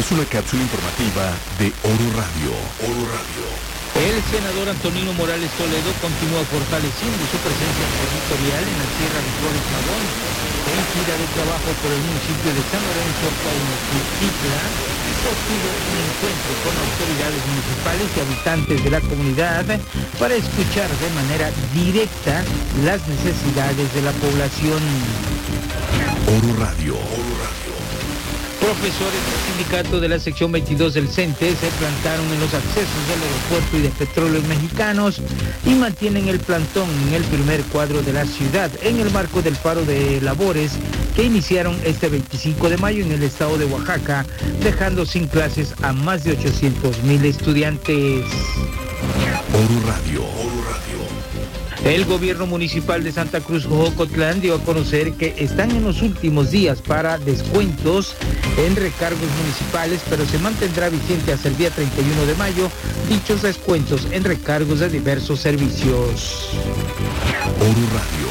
es una cápsula informativa de Oro Radio. Oro Radio. El senador Antonino Morales Toledo continúa fortaleciendo su presencia territorial en la Sierra de Flores Magón. En gira de trabajo por el municipio de San Lorenzo, Cuautitlán, sostuvo un encuentro con autoridades municipales y habitantes de la comunidad para escuchar de manera directa las necesidades de la población. Oro Radio. Oro Radio. Profesores del sindicato de la sección 22 del CENTE se plantaron en los accesos del aeropuerto y de Petróleos Mexicanos y mantienen el plantón en el primer cuadro de la ciudad en el marco del paro de labores que iniciaron este 25 de mayo en el estado de Oaxaca, dejando sin clases a más de 800,000 estudiantes. Oro Radio. El gobierno municipal de Santa Cruz Jocotlán dio a conocer que están en los últimos días para descuentos en recargos municipales, pero se mantendrá vigente hasta el día 31 de mayo dichos descuentos en recargos de diversos servicios. Oro Radio.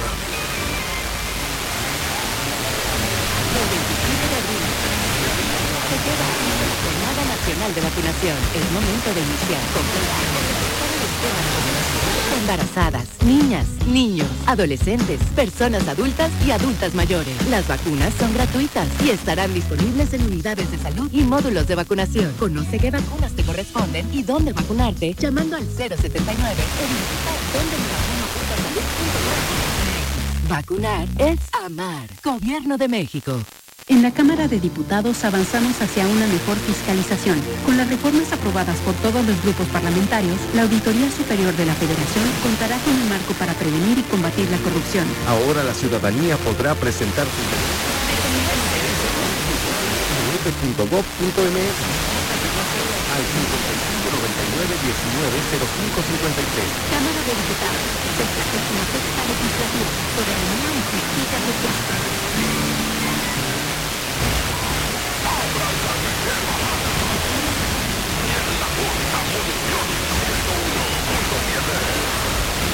Se lleva a cabo la Jornada Nacional de Vacunación. Es momento de iniciar embarazadas, niñas, niños, adolescentes, personas adultas y adultas mayores. Las vacunas son gratuitas y estarán disponibles en unidades de salud y módulos de vacunación. Conoce qué vacunas te corresponden y dónde vacunarte llamando al 079 o visitar dondemevacuno.salud.gov. Vacunar es amar. Gobierno de México. En la Cámara de Diputados avanzamos hacia una mejor fiscalización. Con las reformas aprobadas por todos los grupos parlamentarios, la Auditoría Superior de la Federación contará con un marco para prevenir y combatir la corrupción. Ahora la ciudadanía podrá presentar su www.gov.mx al 5599190553. Cámara de Diputados. 68ª legislatura. Soberanía y justicia social.